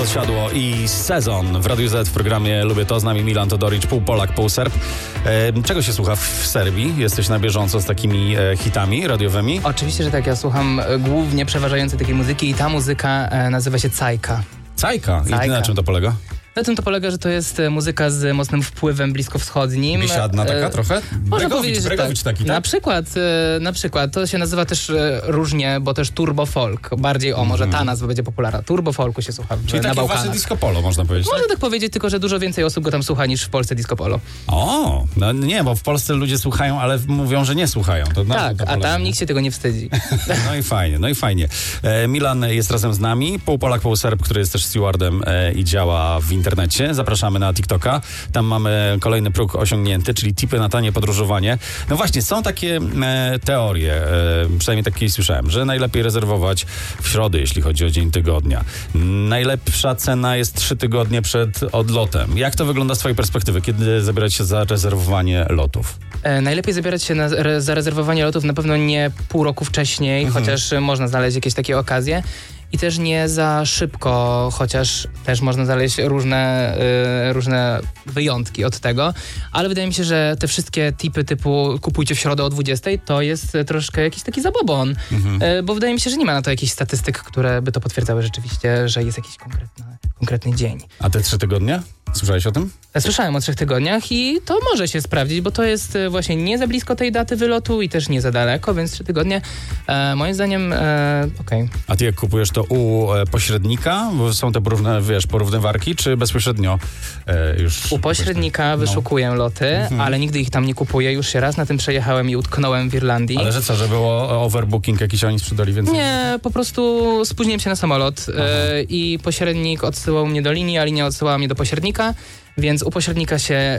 Rozsiadło i Sezon w Radiu Z w programie Lubię to. Z nami Milan Todorić, pół Polak, pół Serb. Czego się słucha w Serbii? Jesteś na bieżąco z takimi hitami radiowymi? Oczywiście, że tak. Ja słucham głównie przeważającej takiej muzyki i ta muzyka nazywa się Cajka. Cajka? I na czym to polega? Na tym to polega, że to jest muzyka z mocnym wpływem bliskowschodnim. Biesiadna taka trochę? Można powiedzieć, Bregowicz tak. taki, tak? Na przykład. To się nazywa też różnie, bo też turbo folk. Bardziej, może ta nazwa będzie popularna. Turbo folku się słucha Czyli na takie Bałkanach. wasze disco polo, można powiedzieć. Można tak powiedzieć, tylko że dużo więcej osób go tam słucha niż w Polsce disco polo. O, no nie, bo w Polsce ludzie słuchają, ale mówią, że nie słuchają. To tak, a tam nikt się tego nie wstydzi. No i fajnie. Milan jest razem z nami, pół Polak, pół Serb, który jest też stewardem i działa w internecie. Zapraszamy na TikToka. Tam mamy kolejny próg osiągnięty, czyli tipy na tanie podróżowanie. No właśnie, są takie teorie, przynajmniej takie słyszałem, że najlepiej rezerwować w środę, jeśli chodzi o dzień tygodnia. Najlepsza cena jest 3 tygodnie przed odlotem. Jak to wygląda z twojej perspektywy? Kiedy zabierać się za rezerwowanie lotów? Najlepiej zabierać się za rezerwowanie lotów na pewno nie pół roku wcześniej, chociaż można znaleźć jakieś takie okazje. I też nie za szybko, chociaż też można znaleźć różne wyjątki od tego, ale wydaje mi się, że te wszystkie tipy typu kupujcie w środę o 20 to jest troszkę jakiś taki zabobon, bo wydaje mi się, że nie ma na to jakichś statystyk, które by to potwierdzały rzeczywiście, że jest jakiś konkretny dzień. A te 3 tygodnie? Słyszałeś o tym? Słyszałem o 3 tygodniach i to może się sprawdzić, bo to jest właśnie nie za blisko tej daty wylotu i też nie za daleko, więc 3 tygodnie moim zdaniem okej. A ty jak kupujesz to u pośrednika? Bo są te porównywarki, czy bezpośrednio już? U pośrednika wyszukuję loty, ale nigdy ich tam nie kupuję. Już się raz na tym przejechałem i utknąłem w Irlandii. Ale że co, że było overbooking jakiś, a oni sprzedali więcej? Nie, po prostu spóźniłem się na samolot i pośrednik odsyłał mnie do linii, a linia odsyłała mnie do pośrednika, więc u pośrednika się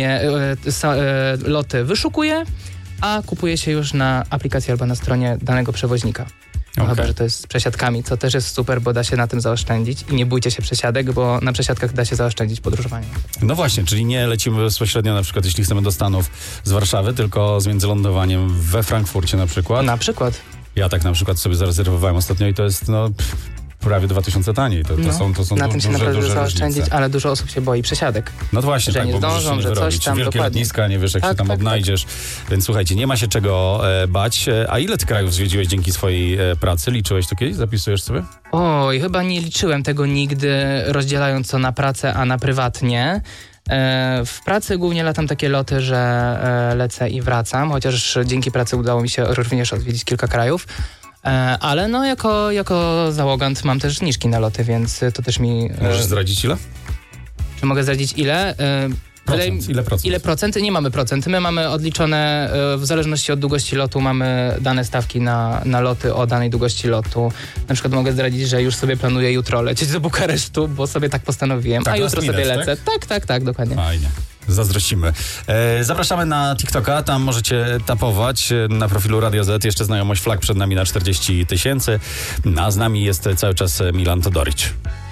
loty wyszukuje, a kupuje się już na aplikacji albo na stronie danego przewoźnika. No chyba, że to jest z przesiadkami, co też jest super, bo da się na tym zaoszczędzić i nie bójcie się przesiadek, bo na przesiadkach da się zaoszczędzić podróżowanie. No właśnie, czyli nie lecimy bezpośrednio na przykład, jeśli chcemy do Stanów z Warszawy, tylko z międzylądowaniem we Frankfurcie na przykład. Na przykład. Ja tak na przykład sobie zarezerwowałem ostatnio i to jest prawie 2000 taniej. To są na tym się naprawdę duże zaoszczędzić, różnice. ale dużo osób się boi przesiadek. No właśnie, że tak, nie bo zdążą, możesz się nie że coś tam, wielkie dokładnie. lotniska, nie wiesz, jak się tam odnajdziesz. Więc słuchajcie, nie ma się czego bać. A ile ty krajów zwiedziłeś dzięki swojej pracy? Liczyłeś to kiedyś? Zapisujesz sobie? Oj, chyba nie liczyłem tego nigdy, rozdzielając co na pracę, a na prywatnie. W pracy głównie latam takie loty, że lecę i wracam, chociaż dzięki pracy udało mi się również odwiedzić kilka krajów. Ale jako załogant mam też zniżki na loty, więc to też mi... Możesz zdradzić ile? Czy mogę zdradzić ile? Ile procent? Ile procent? Nie mamy procent. My mamy odliczone, w zależności od długości lotu, mamy dane stawki na loty o danej długości lotu. Na przykład mogę zdradzić, że już sobie planuję jutro lecieć do Bukaresztu, bo sobie tak postanowiłem, tak, a jutro sobie tak? lecę. Tak, dokładnie. Fajnie. Zazdrościmy. Zapraszamy na TikToka, tam możecie tapować na profilu Radio Z. Jeszcze znajomość flag przed nami na 40 000. A z nami jest cały czas Milan Todorić.